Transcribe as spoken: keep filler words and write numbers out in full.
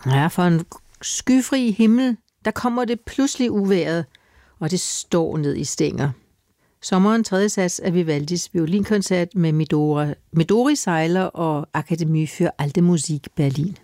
Ja, for en skyfri himmel, der kommer det pludselig uværet, og det står ned i stænger. Sommeren tredje sats af Vivaldis violinkoncert med Midori, Midori Seiler og Akademie für Alte Musik Berlin.